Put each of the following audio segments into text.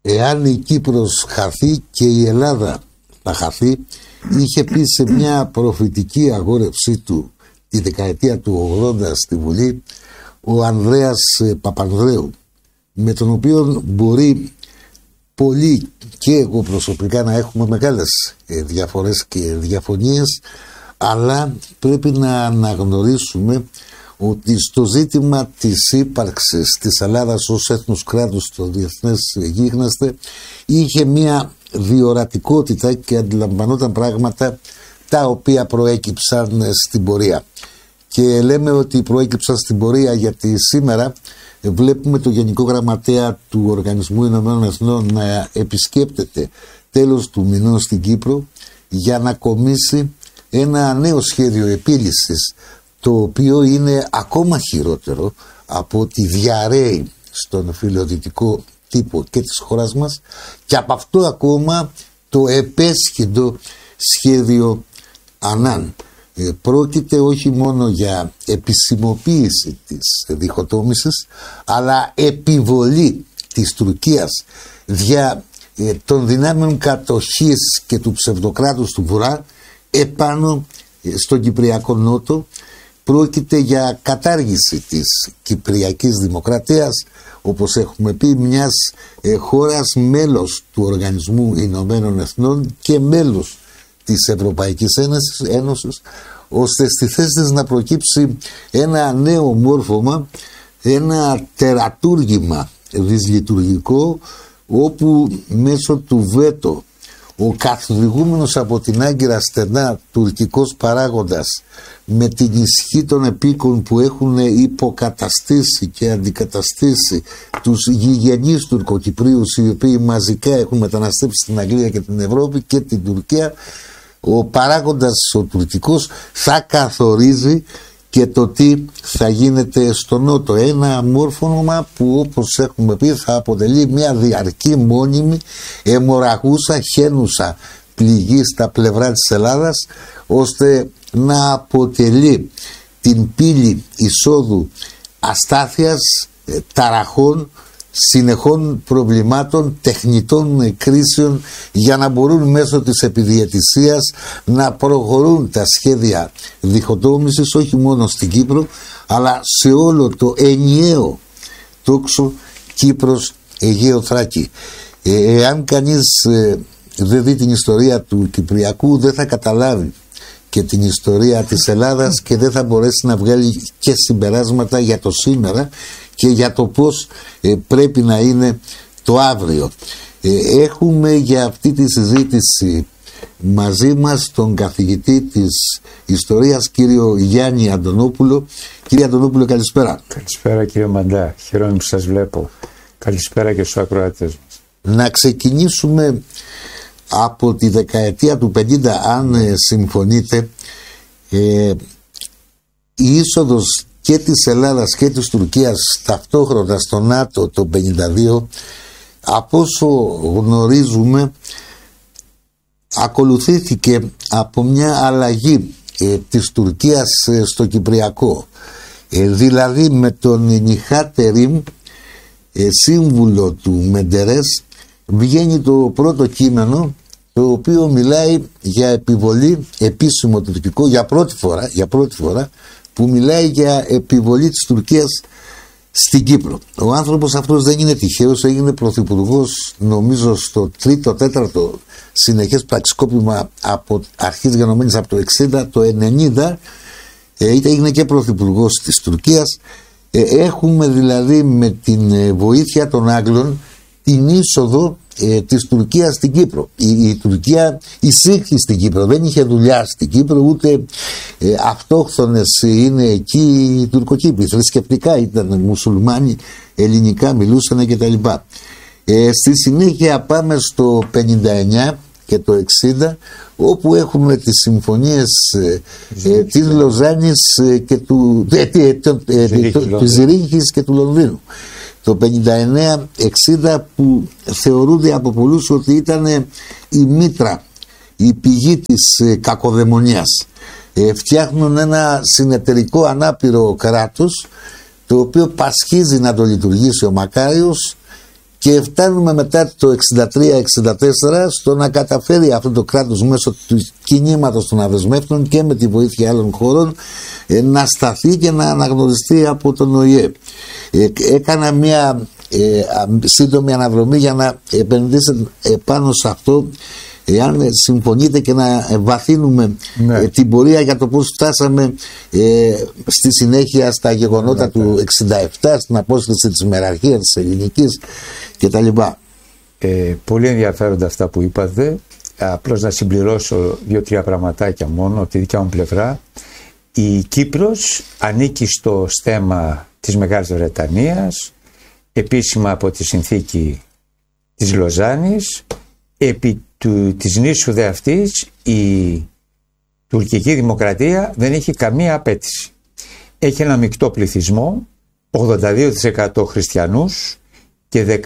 εάν η Κύπρος χαθεί και η Ελλάδα θα χαθεί, είχε πει σε μια προφητική αγόρευσή του τη δεκαετία του 80 στη Βουλή ο Ανδρέας Παπανδρέου, με τον οποίο μπορεί πολλοί και εγώ προσωπικά να έχουμε μεγάλες διαφορές και διαφωνίες, αλλά πρέπει να αναγνωρίσουμε ότι στο ζήτημα της ύπαρξης της Ελλάδας ως έθνους κράτους στο διεθνές γίγνεσθε είχε μια διορατικότητα και αντιλαμβανόταν πράγματα τα οποία προέκυψαν στην πορεία. Και λέμε ότι προέκυψαν στην πορεία γιατί σήμερα βλέπουμε το Γενικό Γραμματέα του Οργανισμού Ηνωμένων Εθνών να επισκέπτεται τέλος του μηνός στην Κύπρο για να κομίσει ένα νέο σχέδιο επίλυσης, το οποίο είναι ακόμα χειρότερο από ότι διαρρέει στον φιλοδυτικό τύπο και της χώρας μας, και από αυτό ακόμα το επέσχυντο σχέδιο Ανάν. Πρόκειται όχι μόνο για επισημοποίηση της διχοτόμησης, αλλά επιβολή της Τουρκίας δια των δυνάμεων κατοχής και του ψευδοκράτους του Βορρά επάνω στον Κυπριακό Νότο. Πρόκειται για κατάργηση της Κυπριακής Δημοκρατίας, όπως έχουμε πει, μιας χώρας μέλος του Οργανισμού Ηνωμένων Εθνών και μέλος της Ευρωπαϊκής Ένωσης, ώστε στη θέση της να προκύψει ένα νέο μόρφωμα, ένα τερατούργημα δυσλειτουργικό, όπου μέσω του βέτο ο καθοδηγούμενος από την Άγκυρα στενά τουρκικός παράγοντας, με την ισχύ των επίκων που έχουν υποκαταστήσει και αντικαταστήσει τους γηγενείς τουρκοκυπρίους, οι οποίοι μαζικά έχουν μεταναστεύσει στην Αγγλία και την Ευρώπη και την Τουρκία, ο παράγοντας ο τουρκικός θα καθορίζει και το τι θα γίνεται στο Νότο. Ένα μόρφωμα που, όπως έχουμε πει, θα αποτελεί μια διαρκή, μόνιμη, αιμορραγούσα, χαίνουσα πληγή στα πλευρά της Ελλάδας, ώστε να αποτελεί την πύλη εισόδου αστάθειας, ταραχών, συνεχών προβλημάτων, τεχνητών κρίσεων, για να μπορούν μέσω της επιδιαιτησίας να προχωρούν τα σχέδια διχοτόμησης όχι μόνο στην Κύπρο, αλλά σε όλο το ενιαίο τόξο Κύπρος, Αιγαίο, Θράκη. Εάν κανείς δεν δει την ιστορία του Κυπριακού, δεν θα καταλάβει και την ιστορία της Ελλάδας και δεν θα μπορέσει να βγάλει και συμπεράσματα για το σήμερα και για το πώς πρέπει να είναι το αύριο. Έχουμε για αυτή τη συζήτηση μαζί μας τον καθηγητή της ιστορίας, κύριο Γιάννη Αντωνόπουλο. Κύριε Αντωνόπουλο, καλησπέρα. Καλησπέρα κύριε Μαντά, χαίρομαι που σας βλέπω. Καλησπέρα και στους ακροατές μας. Να ξεκινήσουμε από τη δεκαετία του 50, αν συμφωνείτε. Η είσοδος και της Ελλάδας και της Τουρκίας ταυτόχρονα στο ΝΑΤΟ το 52, από όσο γνωρίζουμε, ακολουθήθηκε από μια αλλαγή της Τουρκίας στο Κυπριακό. Δηλαδή με τον Νιχά Τερίμ, σύμβουλο του Μεντερές, βγαίνει το πρώτο κείμενο, το οποίο μιλάει για επιβολή, επίσημο τουρκικό, για πρώτη φορά που μιλάει για επιβολή της Τουρκίας στην Κύπρο. Ο άνθρωπος αυτός δεν είναι τυχαίος, έγινε πρωθυπουργός νομίζω στο 3ο-4ο συνεχές πραξικόπημα από αρχής γενομένης από το 60, το 90 έγινε και πρωθυπουργός της Τουρκίας. Έχουμε δηλαδή με την βοήθεια των Άγγλων την είσοδο της Τουρκίας στην Κύπρο. Η Τουρκία εισήχθη στην Κύπρο, δεν είχε δουλειά στην Κύπρο, ούτε αυτόχθονες είναι εκεί οι Τουρκοκύπροι. Θρησκευτικά ήταν μουσουλμάνοι, ελληνικά μιλούσαν κτλ. Στη συνέχεια πάμε στο 59 και το 60, όπου έχουμε τις συμφωνίες της Λοζάνης και της Ζηρίχης και του Λονδίνου το 59-60, που θεωρούνται από πολλούς ότι ήταν η μήτρα, η πηγή της κακοδαιμονίας. Φτιάχνουν ένα συνεταιρικό ανάπηρο κράτος, το οποίο πασχίζει να το λειτουργήσει ο Μακάριος, Και φτάνουμε μετά το 63-64 στο να καταφέρει αυτό το κράτος μέσω του κινήματος των αδεσμεύτων και με τη βοήθεια άλλων χωρών να σταθεί και να αναγνωριστεί από τον ΟΗΕ. Έκανα μια σύντομη αναδρομή για να επενδύσετε πάνω σε αυτό, εάν συμφωνείτε, και να βαθύνουμε την πορεία για το πώς φτάσαμε στη συνέχεια στα γεγονότα του 67, στην απόσυρση της μεραρχίας της ελληνικής κτλ. Πολύ ενδιαφέροντα αυτά που είπατε. Απλώς να συμπληρώσω 2-3 πραγματάκια μόνο από τη δικιά μου πλευρά. Η Κύπρος ανήκει στο στέμμα της Μεγάλης Βρετανίας, επίσημα από τη συνθήκη της Λοζάνης. Επί της νήσου δε αυτής η τουρκική δημοκρατία δεν έχει καμία απέτηση. Έχει ένα μεικτό πληθυσμό, 82% χριστιανούς και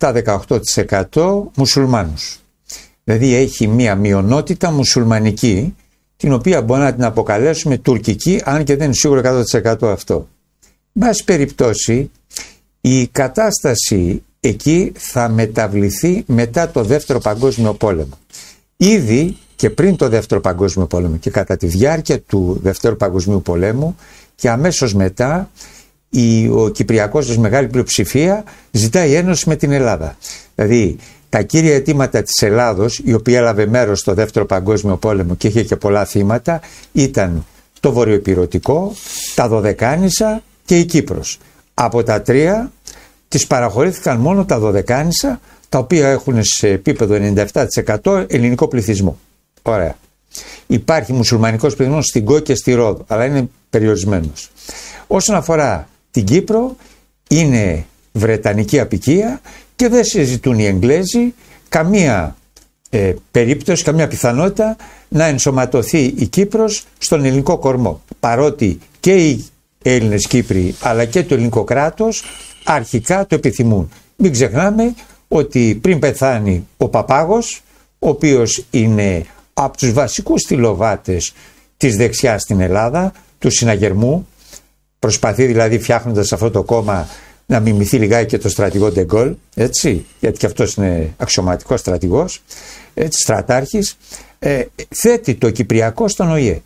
17-18% μουσουλμάνους. Δηλαδή έχει μία μειονότητα μουσουλμανική, την οποία μπορεί να την αποκαλέσουμε τουρκική, αν και δεν είναι σίγουρο 100% αυτό. Μπας περιπτώσει, η κατάσταση εκεί θα μεταβληθεί μετά το Δεύτερο Παγκόσμιο Πόλεμο. Ήδη και πριν το Δεύτερο Παγκόσμιο Πόλεμο και κατά τη διάρκεια του Δεύτερου Παγκοσμίου Πολέμου και αμέσως μετά, ο Κυπριακός ως μεγάλη πλειοψηφία ζητάει ένωση με την Ελλάδα. Δηλαδή τα κύρια αιτήματα της Ελλάδος, η οποία έλαβε μέρος στο Δεύτερο Παγκόσμιο Πόλεμο και είχε και πολλά θύματα, ήταν το Βορειοηπειρωτικό, τα Δωδεκάνησα και η Κύπρος. Από τα τρία τις παραχωρήθηκαν μόνο τα Δωδεκάνησα, τα οποία έχουν σε επίπεδο 97% ελληνικό πληθυσμό. Ωραία. Υπάρχει μουσουλμανικός πληθυσμός στην Κό και στη Ρόδο, αλλά είναι περιορισμένος. Όσον αφορά την Κύπρο, είναι βρετανική αποικία και δεν συζητούν οι Εγγλέζοι καμία περίπτωση, καμία πιθανότητα να ενσωματωθεί η Κύπρος στον ελληνικό κορμό. Παρότι και οι Έλληνες Κύπροι αλλά και το ελληνικό κράτος αρχικά το επιθυμούν. Μην ξεχνάμε ότι πριν πεθάνει ο Παπάγος, ο οποίος είναι από τους βασικούς στυλοβάτες της δεξιάς στην Ελλάδα, του συναγερμού, προσπαθεί δηλαδή φτιάχνοντας αυτό το κόμμα να μιμηθεί λιγάκι και το στρατηγό Ντεγκόλ, έτσι, γιατί και αυτός είναι αξιωματικός στρατηγός, έτσι, στρατάρχης, θέτει το Κυπριακό στον ΟΗΕ.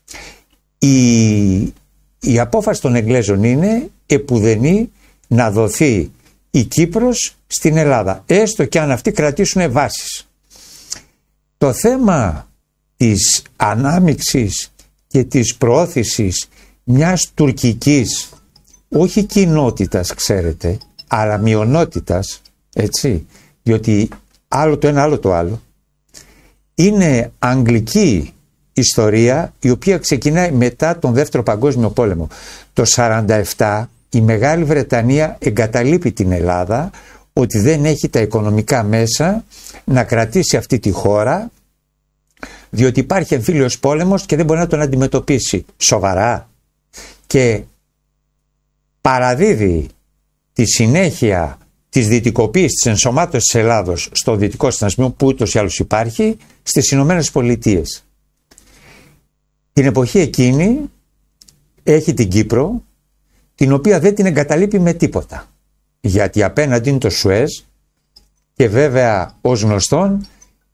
Η απόφαση των Εγγλέζων είναι επουδενή να δοθεί η Κύπρος στην Ελλάδα, έστω και αν αυτοί κρατήσουν βάσεις. Το θέμα της ανάμειξης και της προώθησης μιας τουρκικής, όχι κοινότητας ξέρετε, αλλά μειονότητας, έτσι, διότι άλλο το ένα άλλο το άλλο, είναι αγγλική ιστορία, η οποία ξεκινάει μετά τον Δεύτερο Παγκόσμιο Πόλεμο. Το 1947 η Μεγάλη Βρετανία εγκαταλείπει την Ελλάδα, ότι δεν έχει τα οικονομικά μέσα να κρατήσει αυτή τη χώρα, διότι υπάρχει εμφύλιος πόλεμος και δεν μπορεί να τον αντιμετωπίσει σοβαρά, και παραδίδει τη συνέχεια της δυτικοποίησης, της ενσωμάτωσης της Ελλάδος στο δυτικό συνασπισμό, που ούτως ή άλλως υπάρχει, στις Ηνωμένες Πολιτείες. Την εποχή εκείνη έχει την Κύπρο, την οποία δεν την εγκαταλείπει με τίποτα, γιατί απέναντι είναι το Σουέζ και βέβαια ως γνωστόν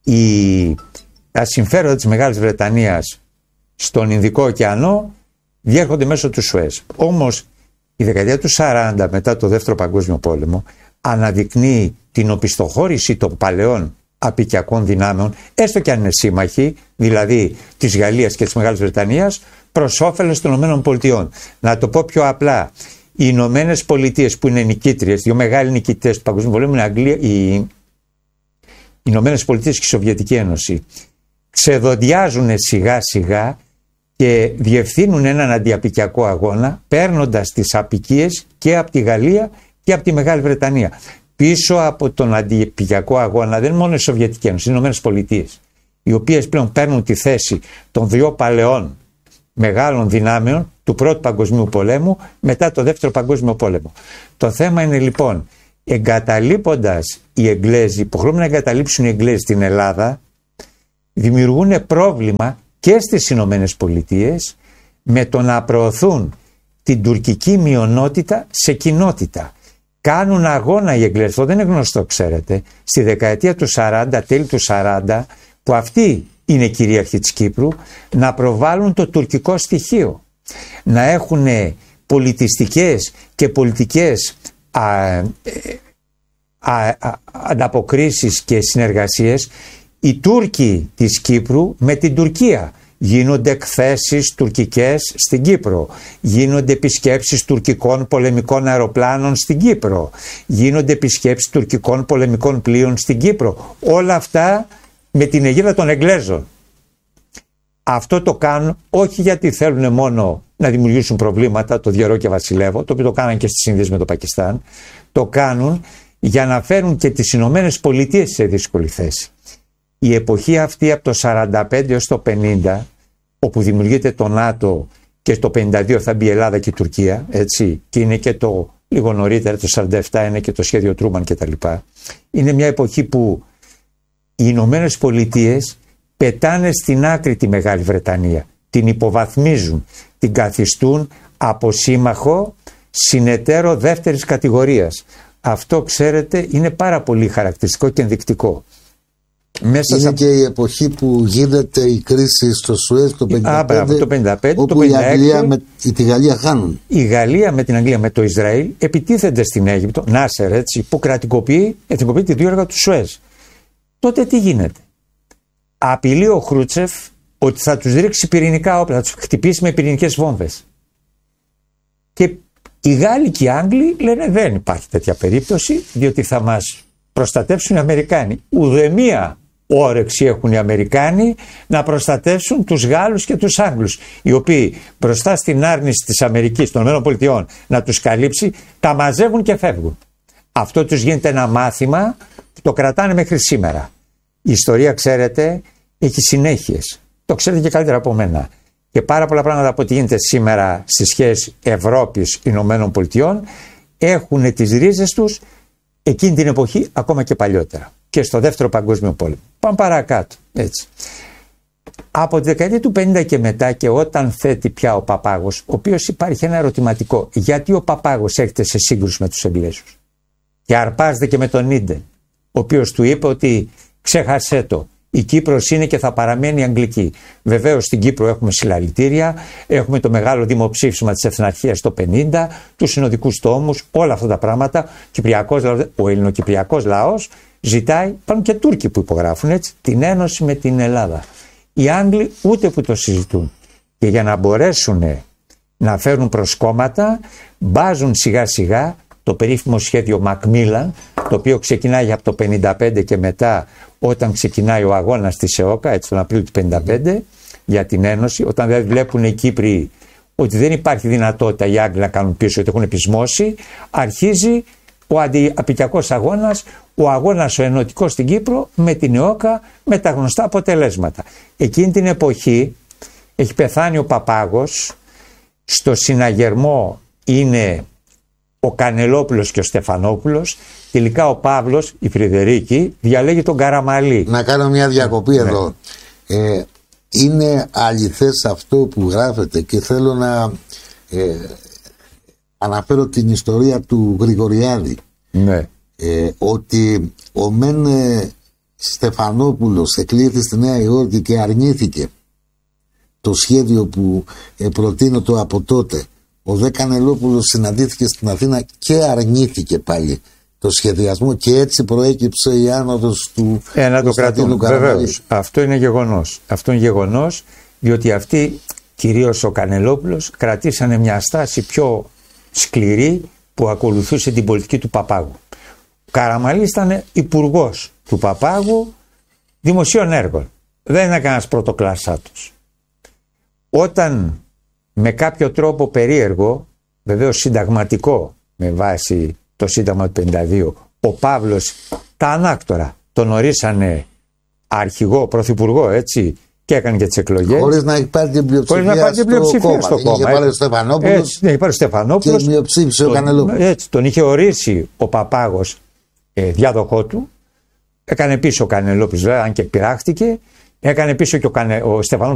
τα συμφέροντα της Μεγάλης Βρετανίας στον Ινδικό ωκεανό διέρχονται μέσω του Σουέζ. Όμως η δεκαετία του 40 μετά το Δεύτερο Παγκόσμιο Πόλεμο αναδεικνύει την οπισθοχώρηση των παλαιών αποικιακών δυνάμεων, έστω και αν είναι σύμμαχοι, δηλαδή της Γαλλίας και της Μεγάλης Βρετανίας, προς όφελος των ΗΠΑ. Να το πω πιο απλά, οι Ηνωμένες Πολιτείες που είναι νικήτριες, δύο μεγάλοι νικητές του Παγκοσμίου Πολέμου είναι οι Ηνωμένες Πολιτείες και η Σοβιετική Ένωση. Ξεδοντιάζουν σιγά σιγά και διευθύνουν έναν αντιαπικιακό αγώνα, παίρνοντας τις απικίες και από τη Γαλλία και από τη Μεγάλη Βρετανία. Πίσω από τον αντιαπικιακό αγώνα δεν είναι μόνο η Σοβιετική Ένωση, οι Ηνωμένες Πολιτείες, οι οποίες πλέον παίρνουν τη θέση των δύο παλαιών μεγάλων δυνάμεων του Πρώτου Παγκοσμίου Πολέμου μετά το Δεύτερο Παγκόσμιο Πόλεμο. Το θέμα είναι λοιπόν, εγκαταλείποντας οι Εγγλέζοι, υποχρεωμένοι να εγκαταλείψουν οι Εγγλέζοι στην Ελλάδα, δημιουργούν πρόβλημα και στις Ηνωμένες Πολιτείες με το να προωθούν την τουρκική μειονότητα σε κοινότητα. κάνουν αγώνα οι Εγγλέζοι, αυτό δεν είναι γνωστό, ξέρετε, στη δεκαετία του 40, τέλη του 40, που αυτοί είναι κυρίαρχοι της Κύπρου, να προβάλλουν το τουρκικό στοιχείο, να έχουν πολιτιστικές και πολιτικές ανταποκρίσεις και συνεργασίες οι Τούρκοι της Κύπρου με την Τουρκία. Γίνονται εκθέσεις τουρκικές στην Κύπρο, γίνονται επισκέψεις τουρκικών πολεμικών αεροπλάνων στην Κύπρο, γίνονται επισκέψεις τουρκικών πολεμικών πλοίων στην Κύπρο. Όλα αυτά με την αιγίδα των Εγγλέζων. Αυτό το κάνουν όχι γιατί θέλουν μόνο να δημιουργήσουν προβλήματα, το Διαρώ και Βασιλεύω, το οποίο το κάναν και στις Ινδίες με το Πακιστάν, το κάνουν για να φέρουν και τις Ηνωμένες Πολιτείες σε δύσκολη θέση. Η εποχή αυτή από το 45 έως το 50, όπου δημιουργείται το ΝΑΤΟ και στο 52 θα μπει η Ελλάδα και η Τουρκία, έτσι, και είναι και το λίγο νωρίτερα, το 47 είναι και το σχέδιο Τρούμαν κτλ. Είναι μια εποχή που οι Ηνωμένες Πολιτείες πετάνε στην άκρη τη Μεγάλη Βρετανία, την υποβαθμίζουν, την καθιστούν από σύμμαχο συνεταίρο δεύτερης κατηγορίας. Αυτό, ξέρετε, είναι πάρα πολύ χαρακτηριστικό και ενδεικτικό. Είναι και η εποχή που γίνεται η κρίση στο Σουέζ το 1955, όπου η Αγγλία με τη Γαλλία χάνουν. Η Γαλλία με την Αγγλία, με το Ισραήλ, επιτίθενται στην Αίγυπτο, Νάσερ, έτσι, που εθνικοποιεί τη διόργα του Σουέζ. Τότε τι γίνεται? Απειλεί ο Χρούτσεφ ότι θα τους ρίξει πυρηνικά όπλα, θα τους χτυπήσει με πυρηνικές βόμβες. Και οι Γάλλοι και οι Άγγλοι λένε δεν υπάρχει τέτοια περίπτωση, διότι θα μας προστατεύσουν οι Αμερικάνοι. Ουδέμια όρεξη έχουν οι Αμερικάνοι να προστατεύσουν τους Γάλλους και τους Άγγλους, οι οποίοι μπροστά στην άρνηση της Αμερικής, των ΗΠΑ να τους καλύψει, τα μαζεύουν και φεύγουν. Αυτό τους γίνεται ένα μάθημα που το κρατάνε μέχρι σήμερα. Η ιστορία, ξέρετε, έχει συνέχειες. Το ξέρετε και καλύτερα από μένα. Και πάρα πολλά πράγματα από ό,τι γίνεται σήμερα στις σχέσεις Ευρώπης-Ηνωμένων Πολιτειών έχουν τις ρίζες τους εκείνη την εποχή, ακόμα και παλιότερα. Και στο Δεύτερο Παγκόσμιο Πόλεμο. Πάμε παρακάτω. Έτσι. Από τη δεκαετία του 50 και μετά, και όταν θέτει πια ο Παπάγος, ο οποίος υπάρχει ένα ερωτηματικό. Γιατί ο Παπάγος έρχεται σε σύγκρουση με τους Εγγλέζους και αρπάζεται και με τον Ίντεν, ο οποίος του είπε ότι ξέχασέ το. Η Κύπρος είναι και θα παραμένει αγγλική. Βεβαίως στην Κύπρο έχουμε συλλαλητήρια, έχουμε το μεγάλο δημοψήφισμα της Εθναρχίας το 50, τους συνοδικούς τόμους, όλα αυτά τα πράγματα. Ο ελληνοκυπριακός λαός ζητάει, υπάρχουν και Τούρκοι που υπογράφουν, έτσι, την ένωση με την Ελλάδα. Οι Άγγλοι ούτε που το συζητούν. Και για να μπορέσουν να φέρουν προσκόμματα, μπάζουν σιγά σιγά το περίφημο σχέδιο Μακμίλαν, το οποίο ξεκινάει από το 55 και μετά, όταν ξεκινάει ο αγώνας της ΕΟΚΑ, έτσι τον Απρίλιο του 55, για την Ένωση, όταν δηλαδή βλέπουν οι Κύπροι ότι δεν υπάρχει δυνατότητα οι Άγγλοι να κάνουν πίσω, ότι έχουν επισμώσει, αρχίζει ο αντιαπικιακός αγώνας, ο αγώνας ο ενωτικός στην Κύπρο με την ΕΟΚΑ, με τα γνωστά αποτελέσματα. Εκείνη την εποχή έχει πεθάνει ο Παπάγος, στο συναγερμό είναι ο Κανελόπουλος και ο Στεφανόπουλος. Τελικά ο Παύλος, η Φρυδερίκη, διαλέγει τον Καραμαλή. Να κάνω μια διακοπή εδώ. Είναι αληθές αυτό που γράφεται και θέλω να αναφέρω την ιστορία του Γρηγοριάδη. Ναι. Ότι ο μεν Στεφανόπουλος εκλήθη στη Νέα Υόρκη και αρνήθηκε το σχέδιο που προτείνω το από τότε. Ο Δε Κανελόπουλος συναντήθηκε στην Αθήνα και αρνήθηκε πάλι το σχεδιασμό και έτσι προέκυψε η άνοδος του Κωνσταντίνου Καραμαλή. Αυτό είναι γεγονός. Αυτό είναι γεγονός, διότι αυτοί, κυρίως ο Κανελόπουλος, κρατήσανε μια στάση πιο σκληρή που ακολουθούσε την πολιτική του Παπάγου. Ο Καραμαλής ήταν υπουργός του Παπάγου δημοσίων έργων. Δεν είναι κανένας πρωτοκλασσάτος. Όταν με κάποιο τρόπο περίεργο, βεβαίως συνταγματικό, με βάση το Σύνταγμα του 52, ο Παύλος τα ανάκτορα τον ορίσανε αρχηγό, πρωθυπουργό, έτσι, και έκανε και τις εκλογές. Χωρίς να έχει πάρει την πλειοψηφία στο κόμμα. Είχε πάρει ο Στεφανόπουλος και μειοψήφισε ο Κανελόπουλος. Έτσι, τον είχε ορίσει ο Παπάγος διάδοχό του. Έκανε πίσω ο Κανελόπουλος, αν και πειράχτηκε. Έκανε πίσω και ο Στεφανόπουλος